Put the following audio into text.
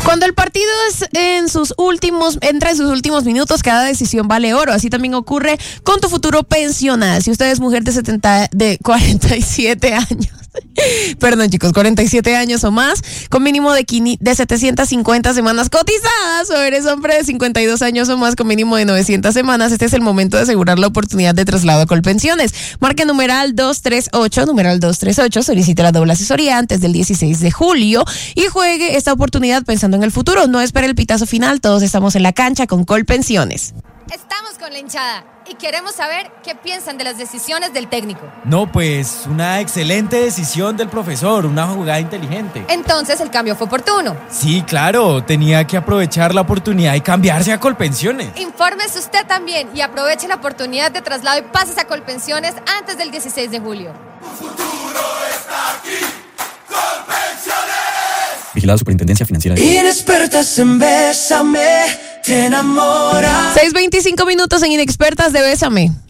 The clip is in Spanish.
Cuando el partido entra en sus últimos minutos, cada decisión vale oro. Así también ocurre con tu futuro pensional. Si usted es mujer de 47 años, perdón chicos, 47 años o más, con mínimo de 750 semanas cotizadas, o eres hombre de 52 años o más con mínimo de 900 semanas, este es el momento de asegurar la oportunidad de traslado a Colpensiones. Marque numeral 238, solicite la doble asesoría antes del 16 de julio y juegue esta oportunidad pensando en el futuro. No espere el pitazo final, todos estamos en la cancha con Colpensiones. Estamos con la hinchada y queremos saber qué piensan de las decisiones del técnico. No, pues una excelente decisión del profesor, una jugada inteligente. Entonces el cambio fue oportuno. Sí, claro, tenía que aprovechar la oportunidad y cambiarse a Colpensiones. Infórmese usted también y aproveche la oportunidad de traslado y pases a Colpensiones antes del 16 de julio. Tu futuro está aquí, Colpensiones. Vigilado Superintendencia Financiera. Inexpertas en Bésame, te enamora. 6:25 minutos en Inexpertas de Bésame.